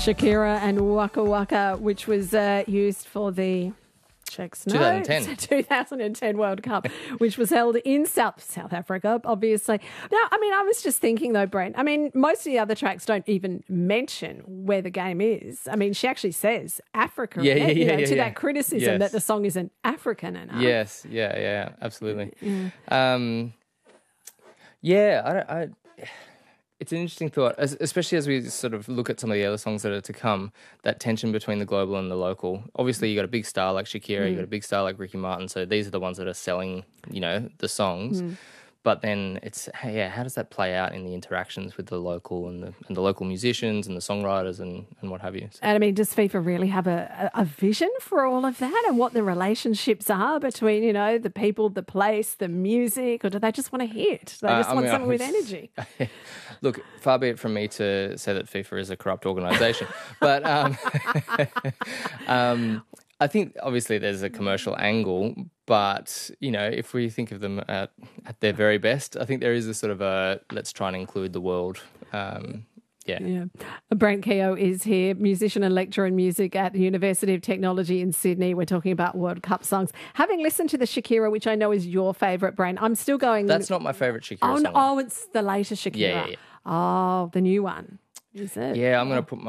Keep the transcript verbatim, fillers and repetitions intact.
Shakira and Waka Waka, which was uh, used for the checks, no, twenty ten twenty ten World Cup, which was held in South South Africa, obviously. Now, I mean, I was just thinking though, Brent, I mean, most of the other tracks don't even mention where the game is. I mean, she actually says Africa, yeah, yeah, you yeah, know, yeah, to yeah. that criticism yes. that the song isn't African enough. Yes, yeah, yeah, absolutely. Yeah. Um, yeah, I don't, I, it's an interesting thought, as, especially as we sort of look at some of the other songs that are to come, that tension between the global and the local. Obviously, you got a big star like Shakira, Mm. you got a big star like Ricky Martin, so these are the ones that are selling, you know, the songs. Mm. But then it's, hey, yeah, how does that play out in the interactions with the local and the and the local musicians and the songwriters and, and what have you? So. And I mean, does FIFA really have a, a vision for all of that and what the relationships are between, you know, the people, the place, the music, or do they just want to hit? Do they just Uh, I want mean, something with I- energy? Look, far be it from me to say that FIFA is a corrupt organisation, but um, um, I think obviously there's a commercial angle, but, you know, if we think of them at, at their very best, I think there is a sort of a let's try and include the world. Um, yeah. Yeah. Brent Keogh is here, musician and lecturer in music at the University of Technology in Sydney. We're talking about World Cup songs. Having listened to the Shakira, which I know is your favourite, Brent, I'm still going... That's not my favourite Shakira oh, song. no, oh, it's the latest Shakira. Yeah, yeah, yeah. Oh, the new one. Is it? Yeah, I'm going to put my